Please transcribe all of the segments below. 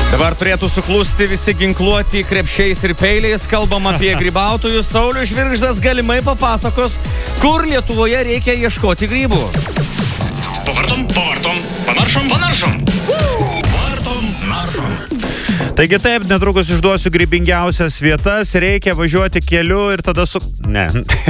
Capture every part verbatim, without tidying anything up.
Dabar turėtų suklusti visi ginkluoti krepšiais ir peiliais. Kalbam apie grybautojus. Saulius Žvirgždas galimai papasakos, kur Lietuvoje reikia ieškoti grybų. Pavartom, pavartom, panaršom, panaršom. Pavartom, naršom. Taigi taip, netrukus išduosiu grybingiausias vietas, reikia važiuoti keliu ir tada su... Ne,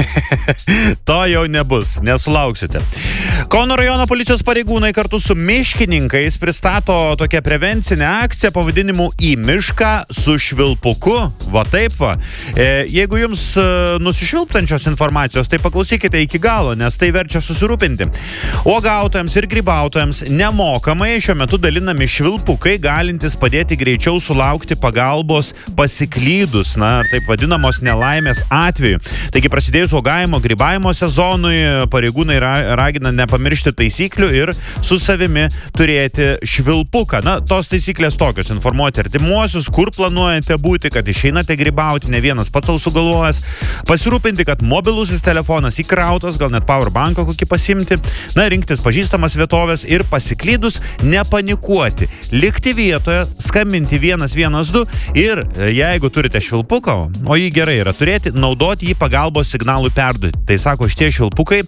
to jau nebus, nesulauksite. Kauno rajono policijos pareigūnai kartu su miškininkais pristato tokią prevencinę akciją pavadinimu Į mišką su švilpuku. Va taip va. E, jeigu jums e, nusišvilptančios informacijos, tai paklausykite iki galo, nes tai verčia susirūpinti. Uogautojams ir grybautojams nemokamai šiuo metu dalinami švilpukai, galintys padėti greičiau sulaukti pagalbos pasiklydus, na, ar taip vadinamos nelaimės atveju. Taigi prasidėjus uogavimo, grybavimo sezonui, pareigūnai ragina nepamiršti taisyklių ir su savimi turėti švilpuką. Na, tos taisyklės tokios: informuoti artimuosius, kur planuojate būti, kad išeinate grybauti, ne vienas pats sau sugalvojęs, pasirūpinti, kad mobilusis telefonas įkrautas, gal net powerbanką kokį pasimti, na, rinktis pažįstamas vietovės ir pasiklydus nepanikuoti, likti vietoje, skambinti vienas vienas du ir jeigu turite švilpuką, o jį gerai yra turėti, naudoti jį pagalbos signalui perduoti. Tai sako, šitie švilpukai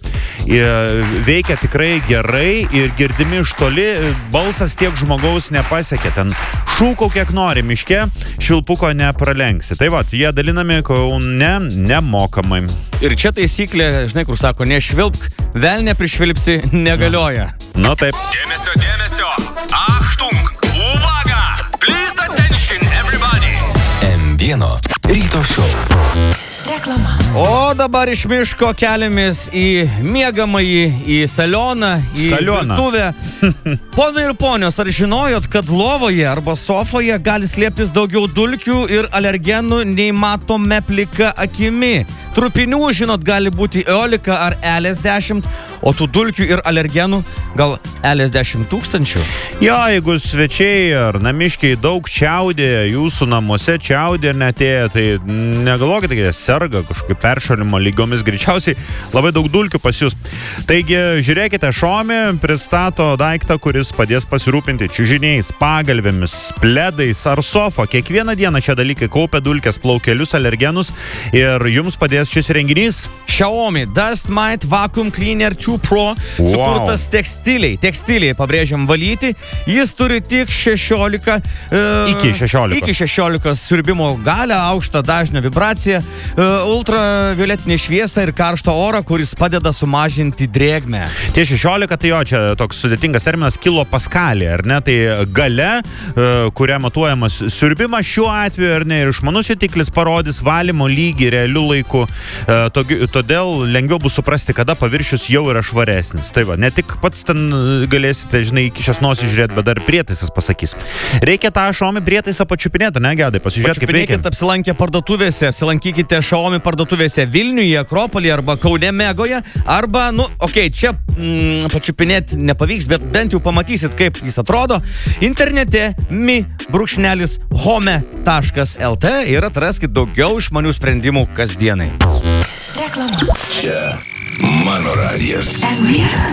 veikia tikrai gerai ir girdimi iš toli, balsas tiek žmogaus nepasiekia. Ten šūkau kiek nori miške, švilpuko nepralenksi. Tai va, jie dalinami Kaune nemokamai. Ir čia taisyklė, žinai, kur sako, nešvilpk, vėl neprišvilpsi, negalioja. Na, nu, taip. Dėmesio, dėmesio. Achtung, uvaga. Please attention everybody. M vieno ryto šou. Reklama. O dabar iš miško keliamės į miegamąjį, į salioną, į Salioną. virtuvę. Ponai ir ponios, ar žinojot, kad lovoje arba sofoje gali slėptis daugiau dulkių ir alergenų nei matome plika akimi? Trupinių, žinot, gali būti eolika ar elės dešimt, o tų dulkių ir alergenų gal elės dešimt tūkstančių? Jo, jeigu svečiai ar namiškiai daug čiaudė, jūsų namuose čiaudė ir netėjo, tai negalvokite, kad jie serga kažkokio peršalimo lygomis, greičiausiai labai daug dulkių pas jūs. Taigi, žiūrėkite, Xiaomi pristato daiktą, kuris padės pasirūpinti čiužiniais, pagalvėmis, pledais ar sofa. Kiekvieną dieną šie dalykai kaupia dulkes, plaukelius, alergenus ir jums padės šis renginys. Xiaomi Dust Mite Vacuum Cleaner two Pro, Wow. sukurtas tekstiliai, tekstiliai, pabrėžiam, valyti. Jis turi tik šešiolika e, Iki šešiolikos. Iki šešiolikos siurbimo galią, aukštą dažnio vibraciją, e, ultravioletinį šviesą ir karštą orą, kuris padeda sumažinti drėgmę. Tie šešiolika, tai jo, čia toks sudėtingas terminas kilopaskalė, ar ne? Tai galia, e, kuria matuojamas siurbimas šiuo atveju, ar ne? Ir išmanus jutiklis parodys valymo lygį realiu laiku. E, todėl lengviau bus suprasti, kada paviršius jau yra švaresnis. Tai va, ne tik pats ten galėsite, žinai, iki šias nosį žiūrėti, bet dar prietaisas pasakys. Reikia tą Xiaomi prietaisą pačiupinėti, ne, Gedai, pasižiūrėti, kaip veikia. Pačiupinėkit apsilankę parduotuvėse, apsilankykite Xiaomi parduotuvėse Vilniuje, Akropolyje arba Kaune Megoje, arba, nu, okei, okay, čia mm, pačiupinėti nepavyks, bet bent jau pamatysit, kaip jis atrodo, internete mi brūkšnelis home taškas lt ir atraskit daugiau išmanių sprendimų kasdienai. Reklama. Čia mano radijas. M vienas.